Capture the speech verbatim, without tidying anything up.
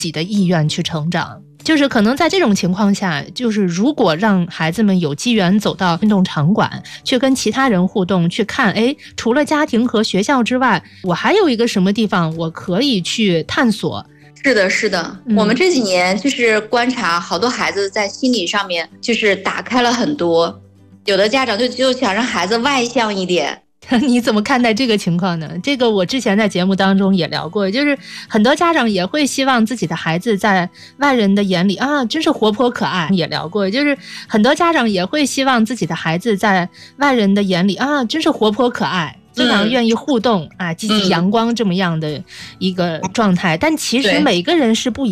己的意愿去成长。就是可能在这种情况下，就是如果让孩子们有机缘走到运动场馆，去跟其他人互动，去看，哎，除了家庭和学校之外，我还有一个什么地方我可以去探索。 是的，是的、嗯、我们这几年就是观察好多孩子在心理上面就是打开了很多，有的家长就就想让孩子外向一点。 你怎么看待这个情况呢？这个我之前在节目当中也聊过，就是很多家长也会希望自己的孩子在外人的眼里啊，真是活泼可爱，也聊过，就是很多家长也会希望自己的孩子在外人的眼里啊，真是活泼可爱，非常愿意互动、嗯、啊，积极阳光这么样的一个状态、嗯、但其实每个人是不一样